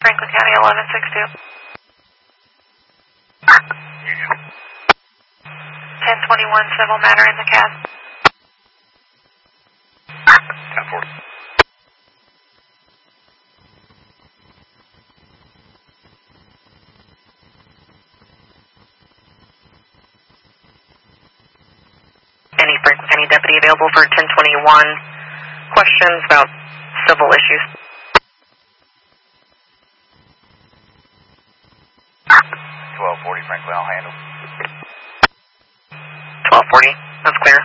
Franklin County 1162. 1021 civil matter in the cab. 1040. Any Franklin County deputy available for 1021 questions about civil issues? 1240 Franklin, I'll handle. 1240, that's clear.